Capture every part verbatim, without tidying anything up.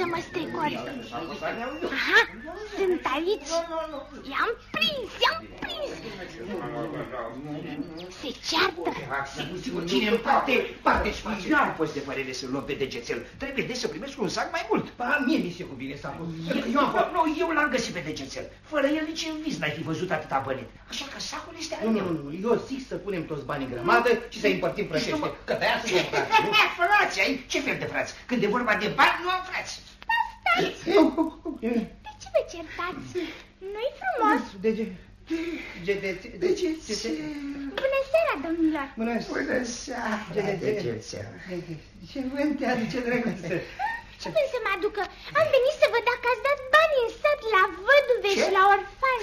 mă strecori. Aha, sunt aici. I-am prins, i-am prins. Se ceartă. Cine în parte, parte spațiu. Nu poți de părere să luăm pe degețel. Trebuie de să primesc un sac mai mult. Ba, mie mi se cuvine sacul. Eu am fost... Nu, eu l-am găsit pe degețel. Fără el nici în vis n-ai fi văzut atâta bani. Așa că sacul este al meu. Nu, nu, nu, eu zic să punem toți banii în grămadă și să împărțim frățește. Că de-aia suntem frați, nu? Frați, ai? Ce fel de frați? Când e vorba de bani, nu am frați. Stați! De ce vă certați? Nu-i frumos? De ce? De ce? Bună seara, domnilor! Bună seara! Degețel. Ce vânt te aduce, drăguță? Ce vrei să mă aducă? Am venit să văd dacă ați dat bani în sat la văduve și la orfani.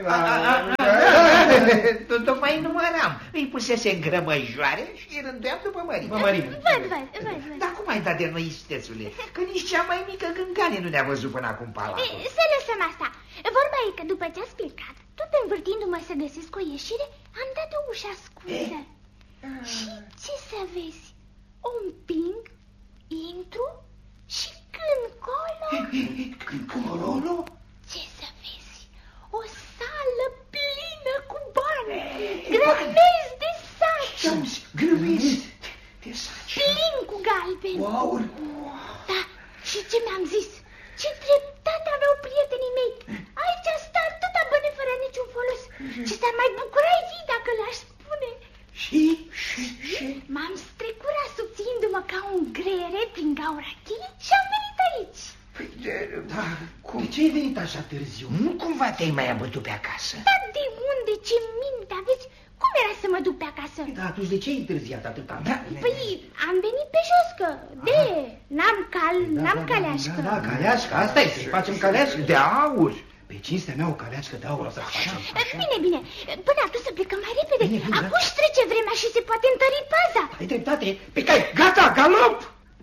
Tocmai număram. Îi pusese în grămăjoare și îi rânduiam după mărime. Văd, văd, văd. Dar cum ai dat de noi, istețule? Că nici cea mai mică gângane nu ne-a văzut până acum palatul. Să lăsăm asta. Vorba e că după ce ați plecat, tot învârtindu-mă să găsesc o ieșire, am dat o ușă ascunsă. Și ce să vezi? O împing, intru și când colo... Când colo? Ce să vezi? O sală plină cu bani, grămezi de saci. Grămezi de saci? Plin cu galbeni. Wow! Da, și ce mi-am zis? Ce dreptate aveau prietenii mei. Aici stă atâta bani fără niciun folos. Ce s-ar mai bucura fi dacă le-aș spune. Și? Și? Și? M-am strecurat subțiindu-mă ca un greiere prin gaura cheii și am venit aici. Păi, de, da, cum? De ce ai venit așa târziu? Nu cumva te-ai mai abătut pe acasă? Dar de unde? Ce minte aveți? Cum era să mă duc pe acasă? Da, atunci de ce ai întârziat atâta? Da. Păi, am venit pe jos, că de, n-am cal, n-am da, caleașcă. Da, da, caleașcă, asta e, să-i facem caleașcă. De aur. Pe cinstea mea o caleașcă de aur o să facem. Bine, bine, până atunci să plecăm mai repede. Bine, bine, acum își trece vremea și se poate întări paza. Ai dreptate, pe cai, gata, galop!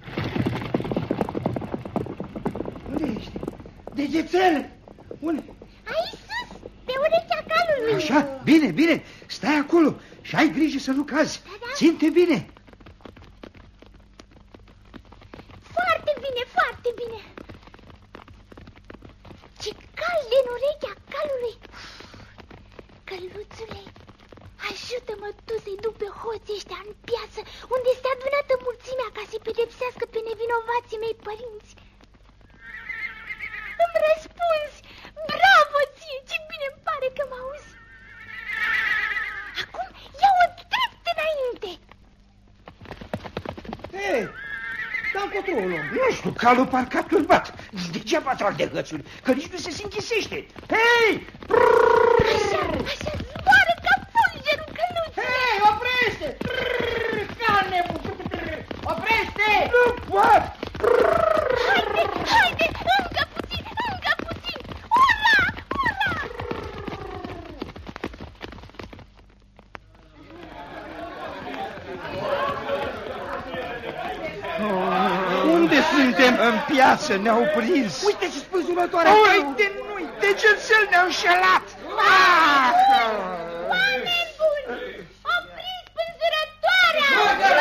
Unde ești? Degețel! Unde? Aici sus, pe urechea calului. Așa, bine, bine, stai acolo și ai grijă să nu cazi. Da, da. Ține-te bine. Foarte bine, foarte bine. Ce cald în urechea calului. Căluțule, ajută-mă tu să-i duc pe hoții ăștia în piață, unde este adunată mulțimea ca să-i pedepsească pe nevinovații mei părinți. Îmi răspunzi! Bravo ție! Ce bine îmi pare că mă auzi! Acum ia-o drept înainte! Hei, dar încotro o luăm. Nu știu, calul parcă a turbat. Degeaba trag de hățuri, că nici nu se închisește. Hei! Așa, așa, zboară ca fulgerul căluțului! Hei, oprește! Oprește! Nu pot! Haide, haide, încă puțin, încă puțin! Ura, ura! Unde suntem? În piață ne-au prins. Uite și spânzurătoarea! Uite, nu-i, degețel ne-au înșelat! Ah! Oameni buni! Opriți spânzurătoarea!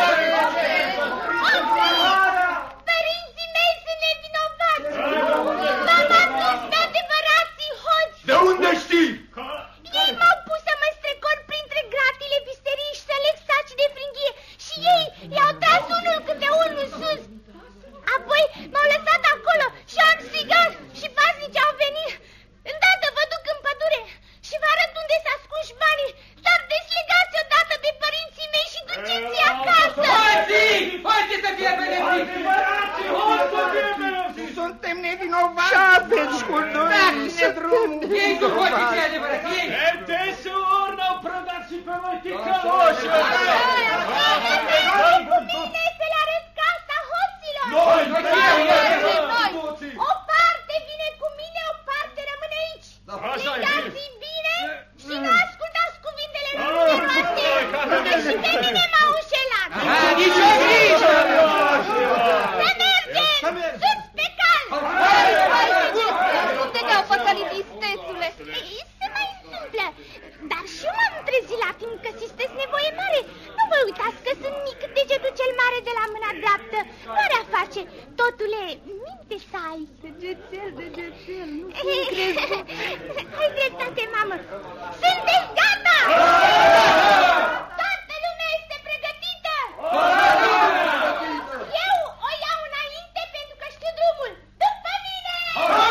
Părinții mei sunt nevinovați! M-am adus pe adevărații hoți! De unde știi? Ei m-au pus să mă strecor printre gratile visteriei și să leg saci de fringhie și ei i-au tras unul câte unul sus. Apoi m-au lăsat acolo și am strigat și paznici au venit. Îndată vă duc în pădure și vă arăt unde s-a ascunși banii. Dar deslegați odată de părinții mei și duceți-i acasă. Hoții! Hoții să fie pedepsiți! Suntem nevinovați! Ce aveți cu noi? Dați-ne drumul! Ei cu hoții cei adevărați, ei! Deseori n-au prădat și pe noi ticăloși! Cu mine să le arăt casa hoților. Noi! Noi! O parte vine cu mine, o parte rămâne aici. Legați-i bine și nu ascultați cuvintele numeroase, că și pe mine m-au înșelat. Nici o grijă! Să mergem! Sus pe cal! Unde te-au păcălit, istețule? Se mai întâmplă, dar și eu m-am trezit la timp că sistesc nevoie mare. Nu vă uitați că sunt mic, degetul cel mare de la mâna dreaptă. Mare a face, totul e simte să ai. Degețel, degețel, nu sunt crezut. Ai dreptate, mamă. Sunt